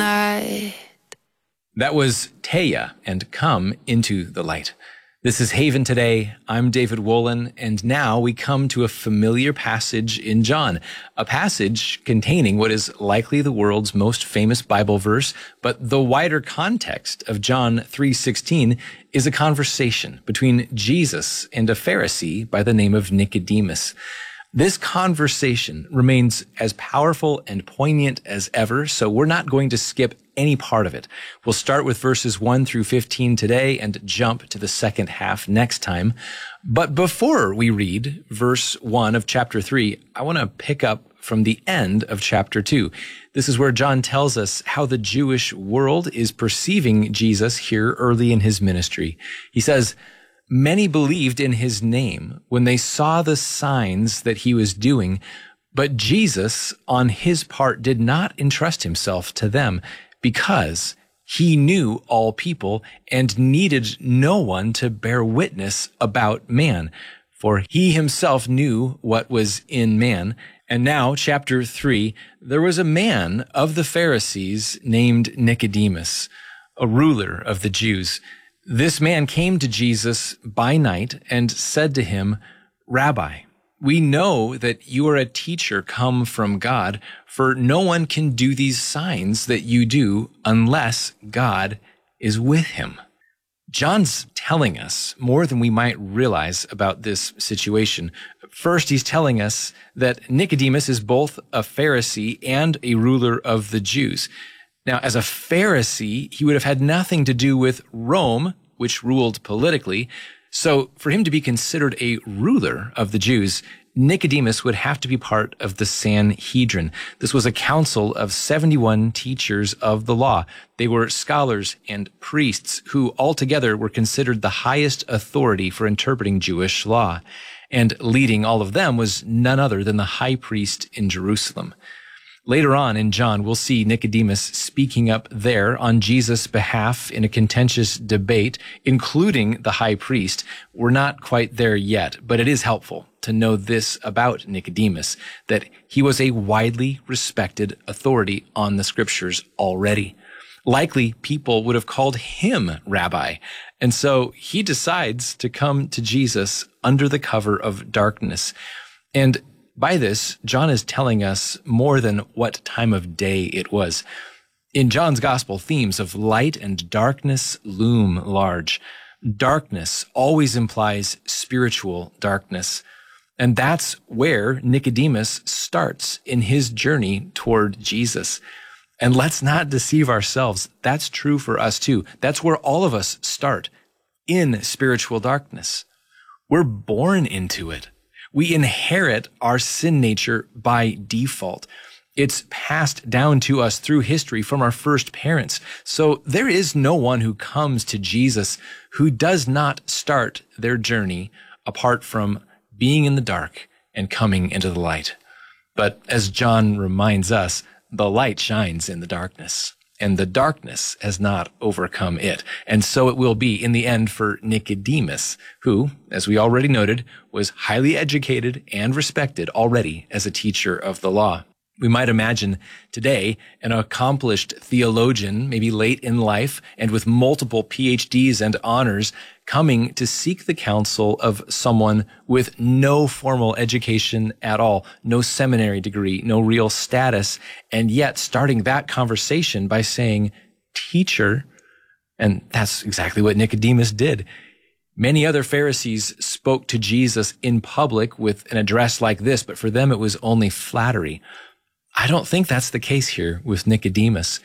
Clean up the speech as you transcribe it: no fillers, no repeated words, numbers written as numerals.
night. That was Taya and Come Into the Light. This is Haven Today. I'm David Wolin, and now we come to a familiar passage in John, a passage containing what is likely the world's most famous Bible verse, but the wider context of John 3:16 is a conversation between Jesus and a Pharisee by the name of Nicodemus. This conversation remains as powerful and poignant as ever, so we're not going to skip any part of it. We'll start with verses 1 through 15 today and jump to the second half next time. But before we read verse 1 of chapter 3, I want to pick up from the end of chapter 2. This is where John tells us how the Jewish world is perceiving Jesus here early in his ministry. He says, "Many believed in his name when they saw the signs that he was doing, but Jesus, on his part, did not entrust himself to them because he knew all people and needed no one to bear witness about man, for he himself knew what was in man." And now, chapter 3, there was a man of the Pharisees named Nicodemus, a ruler of the Jews. This man came to Jesus by night and said to him, "Rabbi, we know that you are a teacher come from God, for no one can do these signs that you do unless God is with him." John's telling us more than we might realize about this situation. First, he's telling us that Nicodemus is both a Pharisee and a ruler of the Jews. Now, as a Pharisee, he would have had nothing to do with Rome, which ruled politically. So for him to be considered a ruler of the Jews, Nicodemus would have to be part of the Sanhedrin. This was a council of 71 teachers of the law. They were scholars and priests who altogether were considered the highest authority for interpreting Jewish law. And leading all of them was none other than the high priest in Jerusalem. Later on in John, we'll see Nicodemus speaking up there on Jesus' behalf in a contentious debate, including the high priest. We're not quite there yet, but it is helpful to know this about Nicodemus, that he was a widely respected authority on the scriptures already. Likely, people would have called him rabbi. And so he decides to come to Jesus under the cover of darkness. And by this, John is telling us more than what time of day it was. In John's gospel, themes of light and darkness loom large. Darkness always implies spiritual darkness. And that's where Nicodemus starts in his journey toward Jesus. And let's not deceive ourselves. That's true for us too. That's where all of us start, in spiritual darkness. We're born into it. We inherit our sin nature by default. It's passed down to us through history from our first parents. So there is no one who comes to Jesus who does not start their journey apart from being in the dark and coming into the light. But as John reminds us, the light shines in the darkness, and the darkness has not overcome it. And so it will be in the end for Nicodemus, who, as we already noted, was highly educated and respected already as a teacher of the law. We might imagine today an accomplished theologian, maybe late in life and with multiple PhDs and honors, coming to seek the counsel of someone with no formal education at all, no seminary degree, no real status, and yet starting that conversation by saying, "Teacher," and that's exactly what Nicodemus did. Many other Pharisees spoke to Jesus in public with an address like this, but for them it was only flattery. I don't think that's the case here with Nicodemus.